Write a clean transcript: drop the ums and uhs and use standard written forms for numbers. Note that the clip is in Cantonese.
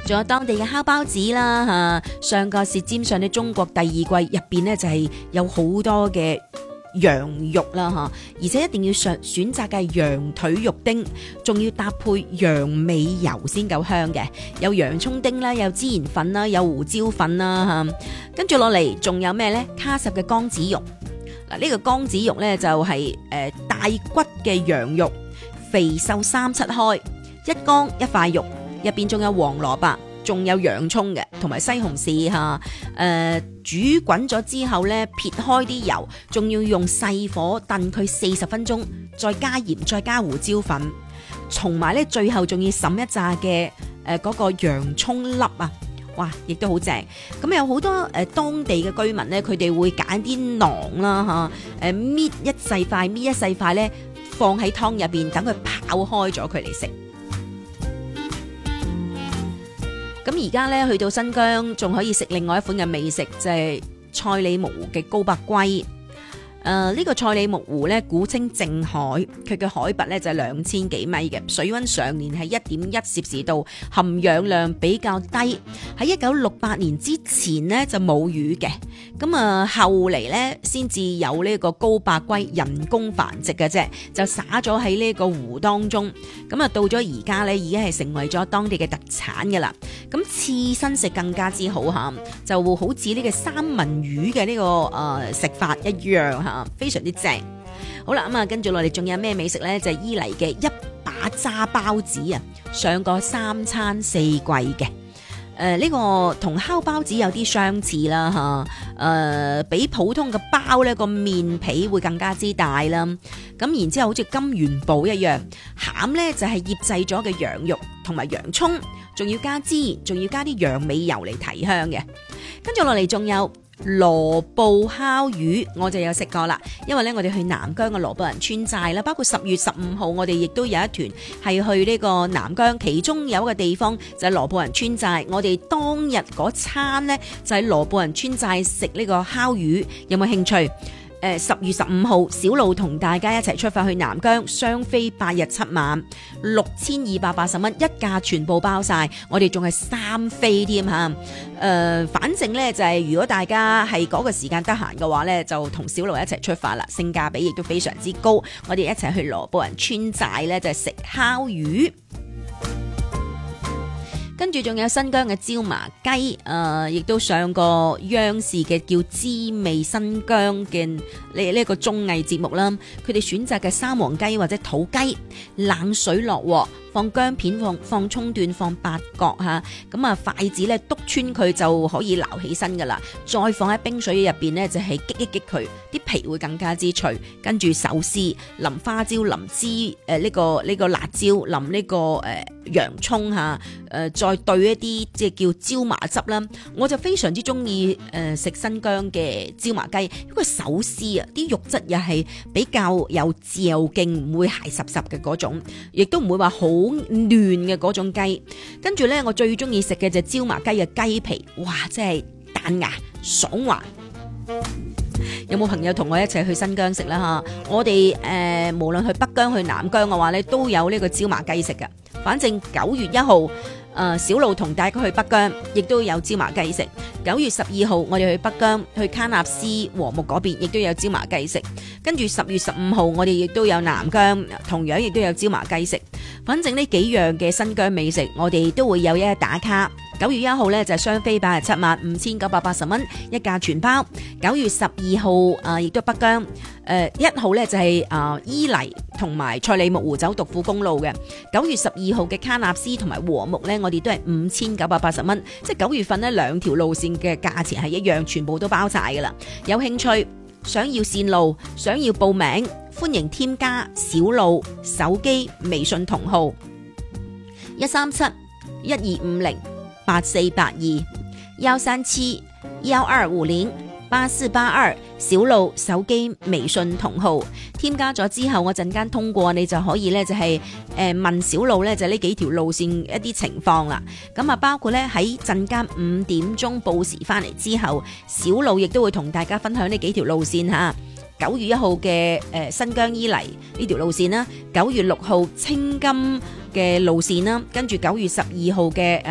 仲有當地嘅烤包子啦上個舌尖上的中國第二季入邊呢，就係有好多嘅羊肉啦而且一定要選擇嘅係羊腿肉丁，仲要搭配羊尾油先夠香嘅，有洋葱丁啦，有孜然粉啦，有胡椒粉啦跟住落嚟仲有咩呢？卡什嘅江子肉。呢個江子肉呢，就係大骨嘅羊肉，肥瘦3七開，一缸一塊肉，入邊仲有黃蘿蔔，仲有洋葱嘅，同埋西紅柿煮滾咗之後呢，撇開啲油，仲要用細火燉佢40分鐘，再加鹽，再加胡椒粉，同埋呢最後仲要滲一紮嘅嗰個洋葱粒啊！哇，亦都好正。咁有好多當地嘅居民呢，佢哋會揀啲囊啦搣一細塊呢，放喺湯入邊，等佢泡開咗佢嚟食。咁而家呢，去到新疆，仲可以食另外一款嘅美食，就係賽里木湖嘅高白龜。呢個賽里木湖咧，古稱靜海，佢嘅海拔咧就係2000幾米嘅，水溫常年係1.1攝氏度，含氧量比較低。喺1968年之前呢，就冇魚嘅，咁後嚟咧先至有呢個高白龜人工繁殖嘅啫，就灑咗喺呢個湖當中。咁到咗而家咧，已經係成為咗當地嘅特產㗎啦。咁刺身食更加之好嚇，就好似呢個三文魚嘅呢個食法一樣。非常之正。好啦，跟住落嚟仲有咩美食呢？就係伊犁嘅一把渣包子啊，上過3餐4季嘅。呢個同烤包子有啲相似啦比普通嘅包呢個面皮會更加之大啦。咁然之後好似金元寶一樣，餡呢就係醃製咗嘅羊肉同埋洋葱，仲要加孜然，仲要加啲羊尾油嚟提香嘅。跟住落嚟仲有羅布烤魚，我就有食過啦。因為咧，我哋去南疆嘅羅布人村寨啦，包括10月15號，我哋亦都有一團係去呢個南疆，其中有一個地方就係羅布人村寨。我哋當日嗰餐呢，就喺羅布人村寨食呢個烤魚，有冇興趣？10月15號，小路同大家一齊出發去南疆，雙飛8日7晚，6280蚊一架，全部包晒。我哋仲係3飛添吓。反正呢，就係如果大家係嗰個時間得閒嘅話呢，就同小路一齊出發啦，性價比亦都非常之高。我哋一齊去羅布人村寨呢，就係食烤魚。跟住仲有新疆嘅椒麻雞，亦都上過央視嘅叫《滋味新疆》嘅呢個綜藝節目啦。佢哋選擇嘅三黃雞或者土雞，冷水落鑊，放薑片，放葱段，放八角吓，咁筷子咧篤穿佢就可以撈起身噶啦。再放喺冰水入邊呢，就係擊一擊佢，啲皮會更加之脆。跟住手撕，淋花椒，淋呢個辣椒，淋呢個洋葱吓，再兌一啲即係叫椒麻汁啦。我就非常之中意食新疆嘅椒麻雞，因為手撕啊，啲肉質又係比較有嚼勁，唔會鞋濕濕嘅嗰種，亦都唔會話好嫩嘅嗰種雞。跟住呢，我最中意食嘅就係椒麻雞嘅雞皮，哇，真係彈牙爽滑。有冇朋友同我一齊去新疆食啦吓？我哋無論去北疆去南疆嘅話呢，都有呢個椒麻雞食噶。反正9月1號小路同大家去北疆，亦都有椒麻雞食。9月12號我哋去北疆去喀納斯和木嗰邊，亦都有椒麻雞食。跟住10月15號我哋亦都有南疆，同樣亦都有椒麻雞食。反正呢幾樣嘅新疆美食，我哋都會有一日打卡。9月1號呢，就係雙飛8日7晚5980蚊一架全包。9月12號亦都北疆1號呢，就係伊犁同埋賽里木湖走獨庫公路嘅。9月12號嘅喀納斯同埋和木呢，我哋都係5980蚊，即係9月份呢兩條路線嘅價錢係一樣，全部都包晒噶啦。有興趣想要線路，想要報名，歡迎添加小路手機微信同號137-1282-137-1250-8482，小路手機微信同號。添加咗之後，我陣間通過你就可以咧，就係問小路咧，就呢幾條路線一啲情況啦。咁啊，包括咧喺陣間5點鐘報時翻嚟之後，小路亦都會同大家分享呢幾條路線吓。9月1號嘅新疆伊犁呢條路線啦，9月6號青金嘅路線啦，跟住9月12號嘅